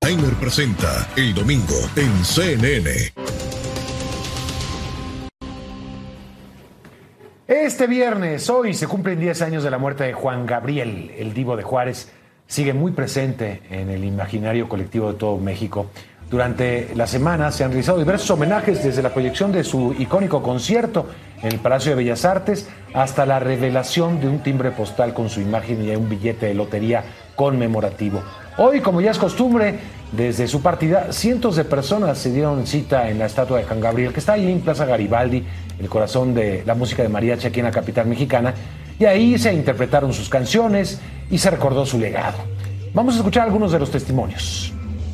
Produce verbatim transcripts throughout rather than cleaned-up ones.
Timer presenta el domingo en C N N. Este viernes, hoy, se cumplen diez años de la muerte de Juan Gabriel, el Divo de Juárez. Sigue muy presente en el imaginario colectivo de todo México. Durante la semana se han realizado diversos homenajes, desde la proyección de su icónico concierto en el Palacio de Bellas Artes hasta la revelación de un timbre postal con su imagen y un billete de lotería conmemorativo. Hoy, como ya es costumbre, desde su partida, cientos de personas se dieron cita en la estatua de Juan Gabriel, que está ahí en Plaza Garibaldi, el corazón de la música de mariachi aquí en la capital mexicana, y ahí se interpretaron sus canciones y se recordó su legado. Vamos a escuchar algunos de los testimonios.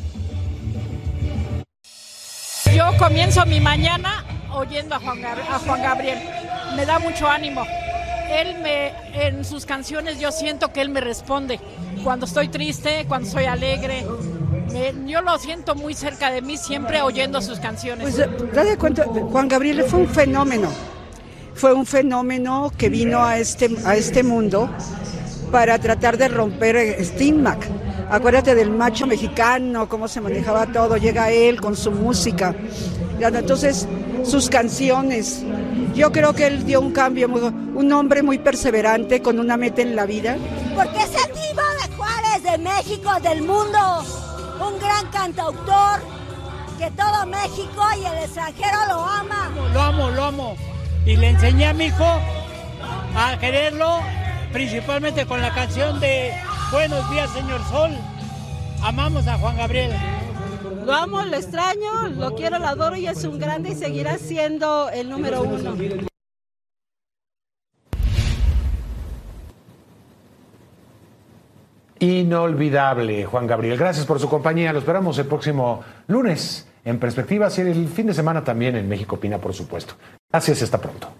Yo comienzo mi mañana oyendo a Juan, Gab- a Juan Gabriel. Me da mucho ánimo. Él me, en sus canciones yo siento que él me responde. Cuando estoy triste, cuando estoy alegre. Me, yo lo siento muy cerca de mí, siempre oyendo sus canciones. Pues date cuenta, Juan Gabriel fue un fenómeno. Fue un fenómeno que vino a este, a este mundo para tratar de romper estigma. Acuérdate del macho mexicano, cómo se manejaba todo. Llega él con su música. Entonces, sus canciones. Yo creo que él dio un cambio, un hombre muy perseverante, con una meta en la vida. Porque es el Divo de Juárez, de México, del mundo. Un gran cantautor que todo México y el extranjero lo ama. Lo amo, lo amo. Y le enseñé a mi hijo a quererlo, principalmente con la canción de Buenos días, señor Sol. Amamos a Juan Gabriel. Lo amo, lo extraño, lo quiero, lo adoro y es un grande y seguirá siendo el número uno. Inolvidable, Juan Gabriel. Gracias por su compañía. Lo esperamos el próximo lunes en Perspectivas y el fin de semana también en México Opina, por supuesto. Gracias, hasta pronto.